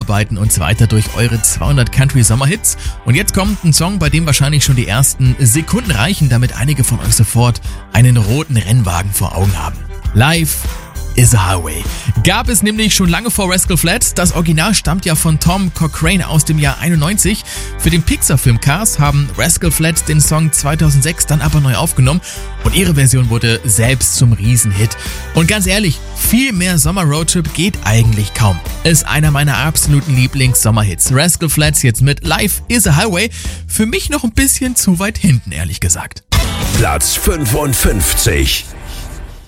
arbeiten uns weiter durch eure 200 Country-Sommerhits. Und jetzt kommt ein Song, bei dem wahrscheinlich schon die ersten Sekunden reichen, damit einige von euch sofort einen roten Rennwagen vor Augen haben. Life is a Highway. Gab es nämlich schon lange vor Rascal Flatts. Das Original stammt ja von Tom Cochrane aus dem Jahr 91. Für den Pixar-Film Cars haben Rascal Flatts den Song 2006 dann aber neu aufgenommen und ihre Version wurde selbst zum Riesenhit. Und ganz ehrlich, viel mehr Sommer-Roadtrip geht eigentlich kaum. Ist einer meiner absoluten Lieblings-Sommerhits. Rascal Flatts jetzt mit Life is a Highway. Für mich noch ein bisschen zu weit hinten, ehrlich gesagt. Platz 55.